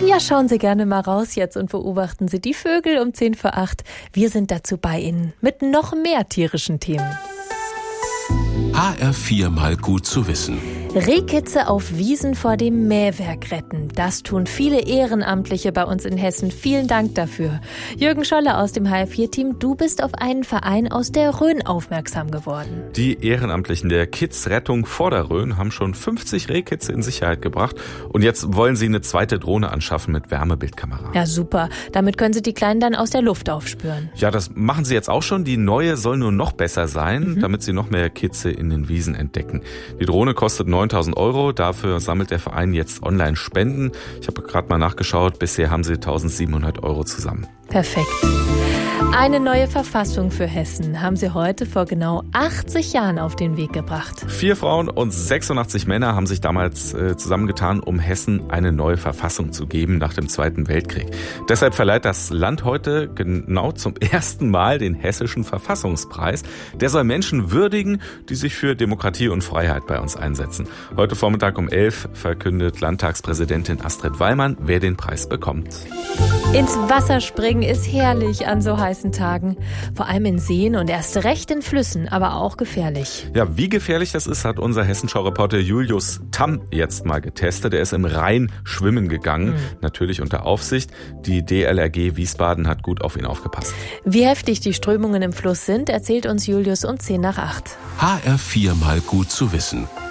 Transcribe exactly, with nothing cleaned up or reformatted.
Ja, schauen Sie gerne mal raus jetzt und beobachten Sie die Vögel um zehn vor acht. Wir sind dazu bei Ihnen mit noch mehr tierischen Themen. H R vier mal gut zu wissen. Rehkitze auf Wiesen vor dem Mähwerk retten. Das tun viele Ehrenamtliche bei uns in Hessen. Vielen Dank dafür. Jürgen Scholle aus dem H R vier Team, du bist auf einen Verein aus der Rhön aufmerksam geworden. Die Ehrenamtlichen der Kids-Rettung vor der Rhön haben schon fünfzig Rehkitze in Sicherheit gebracht. Und jetzt wollen sie eine zweite Drohne anschaffen mit Wärmebildkamera. Ja, super. Damit können sie die Kleinen dann aus der Luft aufspüren. Ja, das machen sie jetzt auch schon. Die neue soll nur noch besser sein, mhm. damit sie noch mehr Kitze in den Wiesen entdecken. Die Drohne kostet neuntausend Euro. Dafür sammelt der Verein jetzt online Spenden. Ich habe gerade mal nachgeschaut. Bisher haben sie eintausendsiebenhundert Euro zusammen. Perfekt. Eine neue Verfassung für Hessen haben sie heute vor genau achtzig Jahren auf den Weg gebracht. Vier Frauen und sechsundachtzig Männer haben sich damals äh, zusammengetan, um Hessen eine neue Verfassung zu geben nach dem Zweiten Weltkrieg. Deshalb verleiht das Land heute genau zum ersten Mal den Hessischen Verfassungspreis. Der soll Menschen würdigen, die sich für Demokratie und Freiheit bei uns einsetzen. Heute Vormittag um elf verkündet Landtagspräsidentin Astrid Wallmann, wer den Preis bekommt. Ins Wasser springen ist herrlich an so heißen Tagen. Vor allem in Seen und erst recht in Flüssen, aber auch gefährlich. Ja, wie gefährlich das ist, hat unser Hessenschau-Reporter Julius Tamm jetzt mal getestet. Er ist im Rhein schwimmen gegangen, mhm. natürlich unter Aufsicht. Die D L R G Wiesbaden hat gut auf ihn aufgepasst. Wie heftig die Strömungen im Fluss sind, erzählt uns Julius um zehn nach acht. H R vier mal gut zu wissen.